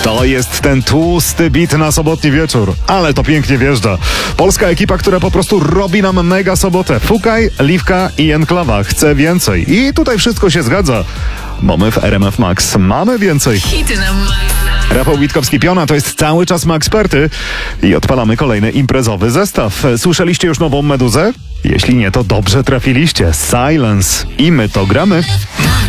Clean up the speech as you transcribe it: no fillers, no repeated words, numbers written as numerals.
To jest ten tłusty beat na sobotni wieczór, ale to pięknie wjeżdża. Polska ekipa, która po prostu robi nam mega sobotę. Fukaj, Liwka i Enklawa. Chce więcej. I tutaj wszystko się zgadza, bo my w RMF Max mamy więcej. Hity na Maxa. Rafał Witkowski-Piona, to jest cały czas Maxperty i odpalamy kolejny imprezowy zestaw. Słyszeliście już nową Meduzę? Jeśli nie, to dobrze trafiliście. Silence. I my to gramy.